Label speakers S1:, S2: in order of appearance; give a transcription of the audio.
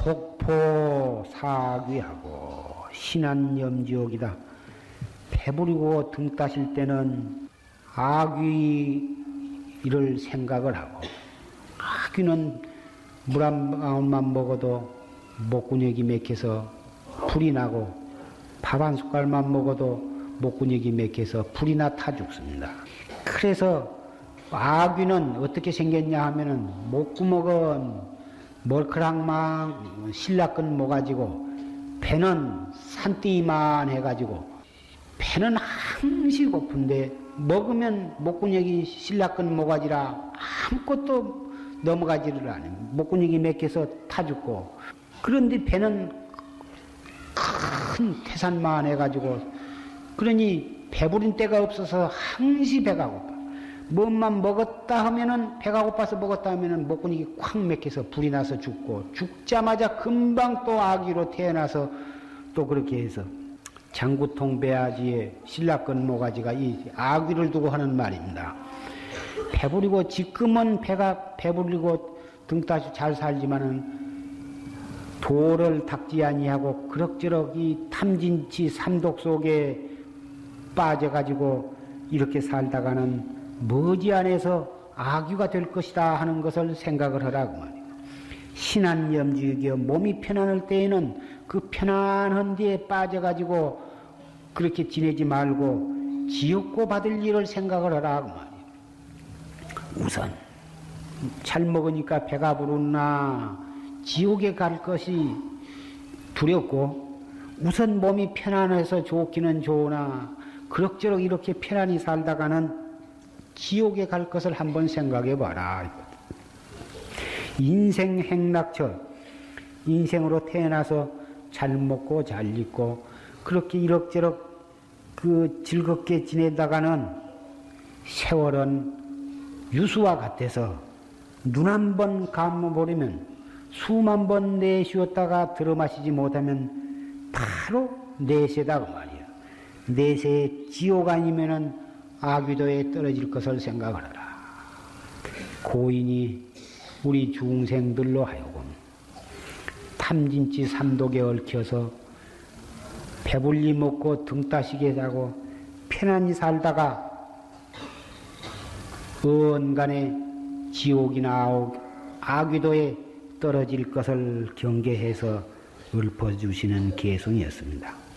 S1: 속포 사귀하고 신안염지옥이다. 배부리고 등 따실 때는 아귀를 생각을 하고, 아귀는 물 한 방울만 먹어도 목구녕이 맥혀서 불이 나고, 밥 한 숟갈만 먹어도 목구녕이 맥혀서 불이 나 타 죽습니다. 그래서 아귀는 어떻게 생겼냐 하면은 목구멍은 멀크랑만 신라끈 모가지고 배는 산띠만 해가지고 배는 항시 고픈데 먹으면 목구녕이 신라끈 모가지라 아무것도 넘어가지를 않아요. 목구녕이 맥혀서 타 죽고, 그런데 배는 큰 태산만 해가지고, 그러니 배부린 때가 없어서 항시 배가 고파. 뭔만 먹었다 하면은 배가 고파서 먹었다 하면은 목구멍이 콱 맥혀서 불이 나서 죽고, 죽자마자 금방 또 아기로 태어나서 또 그렇게 해서 장구통 배아지에 신라끈 모가지가 이 아귀를 두고 하는 말입니다. 배부리고 지금은 배가 배부리고 등따시 잘 살지만은 도를 닦지 아니하고 그럭저럭 이 탐진치 삼독 속에 빠져가지고 이렇게 살다가는 머지않아서 아귀가 될 것이다 하는 것을 생각을 하라고 말이에요. 신안염지옥이여 몸이 편안할 때에는 그 편안한 데에 빠져가지고 그렇게 지내지 말고 지옥고 받을 일을 생각을 하라고 말이에요. 우선 잘 먹으니까 배가 부르나 지옥에 갈 것이 두렵고, 우선 몸이 편안해서 좋기는 좋으나 그럭저럭 이렇게 편안히 살다가는 지옥에 갈 것을 한번 생각해 봐라. 인생 행락처, 인생으로 태어나서 잘 먹고 잘 입고 그렇게 이럭저럭 그 즐겁게 지내다가는 세월은 유수와 같아서 눈 한 번 감아버리면 수만 번 내쉬었다가 들어마시지 못하면 바로 내세다 그 말이야. 내세의 지옥 아니면은 아귀도에 떨어질 것을 생각을 하라. 고인이 우리 중생들로 하여금 탐진치 삼독에 얽혀서 배불리 먹고 등 따시게 자고 편안히 살다가 언간에 지옥이나 아귀도에 떨어질 것을 경계해서 읊어주시는 개성이었습니다.